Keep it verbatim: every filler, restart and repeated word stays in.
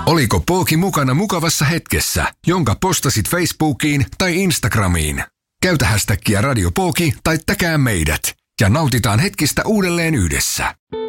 Oliko Pooki mukana mukavassa hetkessä, jonka postasit Facebookiin tai Instagramiin? Käytä hashtagia Radio Pooki tai täkää meidät ja nautitaan hetkistä uudelleen yhdessä.